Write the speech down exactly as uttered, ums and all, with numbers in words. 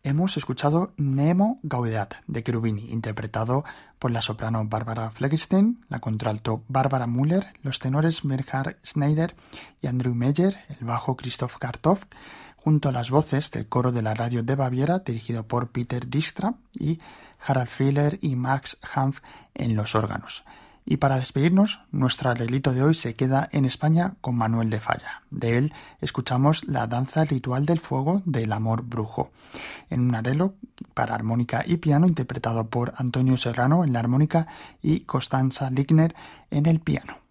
Hemos escuchado Nemo Gaudeat de Cherubini, interpretado por la soprano Barbara Fleckenstein, la contralto Barbara Müller, los tenores Bernhard Schneider y Andrew Meyer, el bajo Christoph Kartoff, junto a las voces del coro de la radio de Baviera, dirigido por Peter Dijkstra, y Harald Frihler y Max Hanf en los órganos. Y para despedirnos, nuestro arreglito de hoy se queda en España con Manuel de Falla. De él escuchamos la danza ritual del fuego del amor brujo, en un arreglo para armónica y piano interpretado por Antonio Serrano en la armónica y Constanza Ligner en el piano.